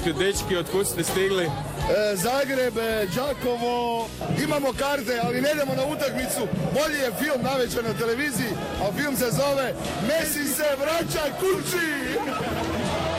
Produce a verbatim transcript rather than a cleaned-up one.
dečki, od kud ste stigli? E, Zagreb, e, Đakovo, imamo karte, ali ne idemo na utakmicu. Bolji je film navečer na televiziji, a film se zove Messi se vraća kući.